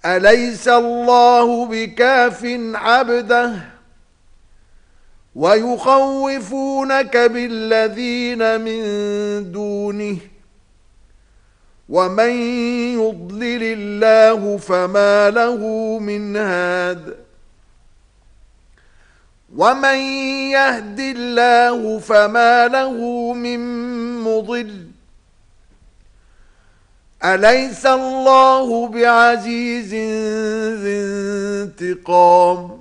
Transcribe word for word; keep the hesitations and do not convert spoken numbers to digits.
أليس الله بكاف عبده ويخوفونك بالذين من دونه ومن يضلل الله فما له من هاد ومن يهد الله فما له من مضل أليس الله بعزيز ذي انتقام